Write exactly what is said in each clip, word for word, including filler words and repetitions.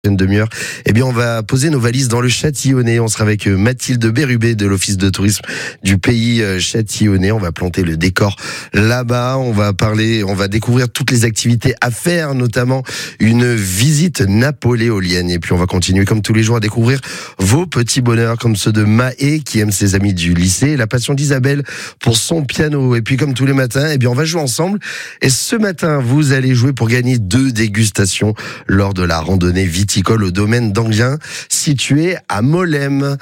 Une demi-heure, eh bien on va poser nos valises dans le Châtillonnais. On sera avec Mathilde Bérubé de l'Office de tourisme du pays Châtillonnais. On va planter le décor là-bas. On va parler, on va découvrir toutes les activités à faire, notamment une visite napoléonienne. Et puis on va continuer comme tous les jours à découvrir vos petits bonheurs, comme ceux de Maë qui aime ses amis du lycée, la passion d'Isabelle pour son piano. Et puis comme tous les matins, eh bien on va jouer ensemble. Et ce matin, vous allez jouer pour gagner deux dégustations lors de la randonnée viticole au domaine d'Anguien, situé à Molem.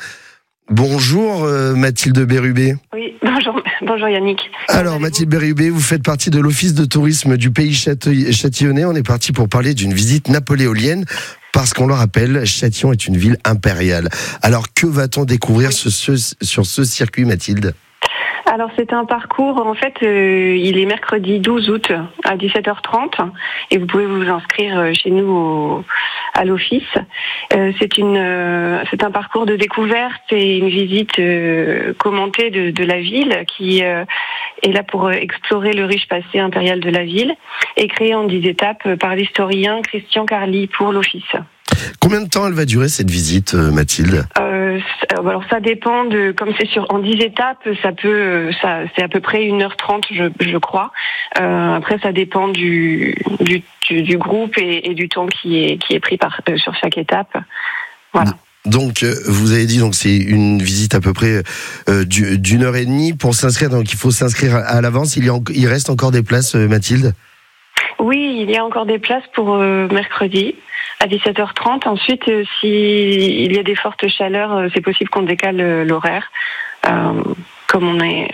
Bonjour euh, Mathilde Bérubé. Oui, bonjour, bonjour Yannick. Alors Mathilde Bérubé, vous faites partie de l'Office de tourisme du pays Châtillonnais. On est parti pour parler d'une visite napoléonienne. Parce qu'on le rappelle, Châtillon est une ville impériale. Alors que va-t-on découvrir ce, ce, sur ce circuit, Mathilde ? Alors c'est un parcours, en fait, euh, il est mercredi douze août à dix-sept heures trente et vous pouvez vous inscrire chez nous au, à l'office. Euh, c'est une, euh, c'est un parcours de découverte et une visite euh, commentée de, de la ville qui euh, est là pour explorer le riche passé impérial de la ville et créé en dix étapes par l'historien Christian Carly pour l'office. Combien de temps elle va durer cette visite, Mathilde ? euh, Alors ça dépend de, comme c'est sur en dix étapes, ça peut, ça c'est à peu près une heure trente, je, je crois. Euh, après ça dépend du du, du, du groupe et, et du temps qui est qui est pris par euh, sur chaque étape. Voilà. Donc, vous avez dit donc c'est une visite à peu près euh, d'une heure et demie pour s'inscrire. Donc, il faut s'inscrire à l'avance. Il y a, il reste encore des places, Mathilde ? Oui, il y a encore des places pour euh, mercredi à dix-sept heures trente. Ensuite, euh, s'il y a des fortes chaleurs, euh, c'est possible qu'on décale euh, l'horaire, euh, comme on est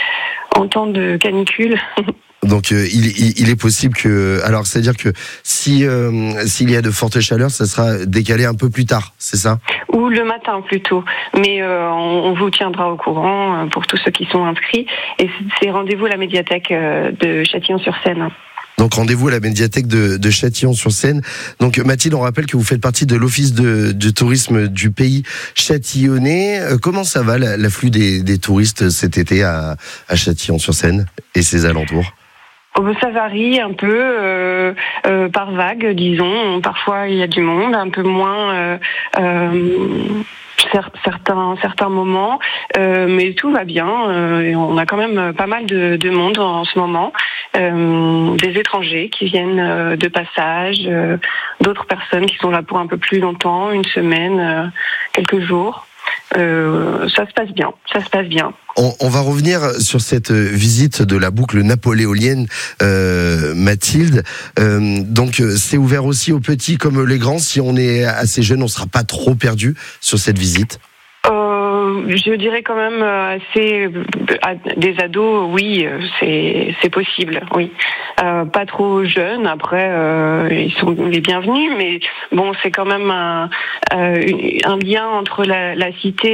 en temps de canicule. Donc euh, il, il, il est possible que, alors c'est-à-dire que si euh, s'il y a de fortes chaleurs, ça sera décalé un peu plus tard, c'est ça ? Ou le matin plutôt. Mais euh, on, on vous tiendra au courant euh, pour tous ceux qui sont inscrits. Et c'est rendez-vous à la médiathèque euh, de Châtillon-sur-Seine. Donc rendez-vous à la médiathèque de, de Châtillon-sur-Seine. Donc Mathilde, on rappelle que vous faites partie de l'Office de, de tourisme du pays Châtillonnais. Euh, comment ça va l'afflux des, des touristes cet été à, à Châtillon-sur-Seine et ses alentours ? Ça varie un peu euh, euh, par vague, disons. Parfois il y a du monde, un peu moins euh, euh, certains certains moments, euh, mais tout va bien. Euh, et on a quand même pas mal de, de monde en ce moment, euh, des étrangers qui viennent euh, de passage, euh, d'autres personnes qui sont là pour un peu plus longtemps, une semaine, euh, quelques jours. Euh, ça se passe bien, ça se passe bien. On, on va revenir sur cette visite de la boucle napoléonienne, euh, Mathilde. Euh, donc c'est ouvert aussi aux petits comme les grands. Si on est assez jeune, on ne sera pas trop perdu sur cette visite. Euh, je dirais quand même assez des ados, oui, c'est c'est possible, oui. Euh, pas trop jeunes, après euh, ils sont les bienvenus, mais bon, c'est quand même un, un lien entre la, la cité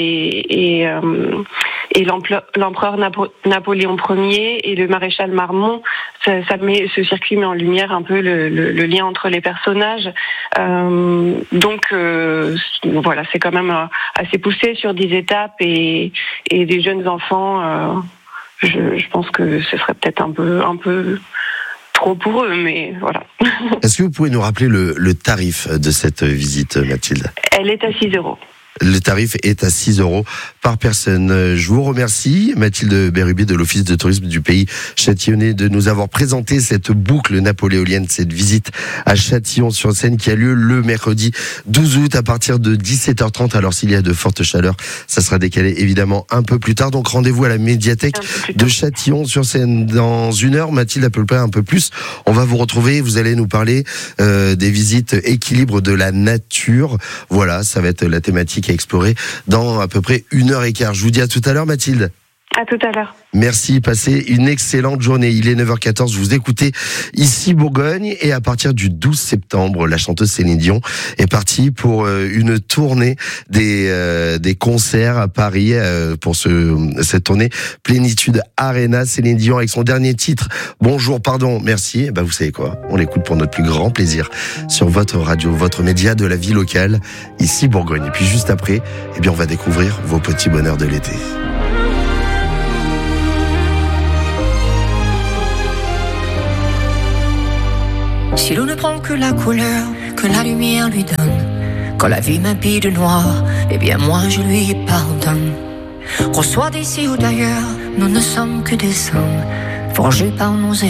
et et, euh, et l'empereur Napo- Napoléon Ier et le maréchal Marmont. Ça, ça met ce circuit met en lumière un peu le, le, le lien entre les personnages. Euh, donc euh, voilà, c'est quand même assez poussé sur dix étapes et, et des jeunes enfants. Euh, je, je pense que ce serait peut-être un peu, un peu trop pour eux, mais voilà. Est-ce que vous pouvez nous rappeler le, le tarif de cette visite, Mathilde ? Elle est à six euros. Le tarif est à six euros par personne. Je vous remercie, Mathilde Bérubé de l'Office de tourisme du pays Châtillonnais, de nous avoir présenté cette boucle napoléonienne, cette visite à Châtillon-sur-Seine qui a lieu le mercredi douze août à partir de dix-sept heures trente. Alors s'il y a de fortes chaleurs, ça sera décalé évidemment un peu plus tard. Donc rendez-vous à la médiathèque de Châtillon-sur-Seine dans une heure. Mathilde, à peu près un peu plus. On va vous retrouver, vous allez nous parler euh, des visites équilibre de la nature. Voilà, ça va être la thématique à explorer dans à peu près une heure et quart. Je vous dis à tout à l'heure, Mathilde. À tout à l'heure. Merci, passez une excellente journée. Il est neuf heures quatorze, vous écoutez ici Bourgogne et à partir du douze septembre, la chanteuse Céline Dion est partie pour une tournée des euh, des concerts à Paris euh, pour ce cette tournée Plénitude Arena. Céline Dion avec son dernier titre Bonjour, pardon, merci. Et ben vous savez quoi, on l'écoute pour notre plus grand plaisir sur votre radio, votre média de la vie locale ici Bourgogne. Et puis juste après, eh bien on va découvrir vos petits bonheurs de l'été. Si l'on ne prend que la couleur que la lumière lui donne. Quand la vie m'habille de noir, eh bien moi je lui pardonne. Qu'on soit d'ici ou d'ailleurs, nous ne sommes que des hommes forgés par nos